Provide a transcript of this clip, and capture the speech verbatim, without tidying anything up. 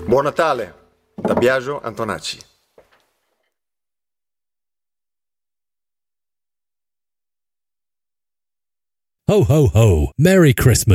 Buon Natale, da Biagio Antonacci. Ho, ho, ho. Merry Christmas.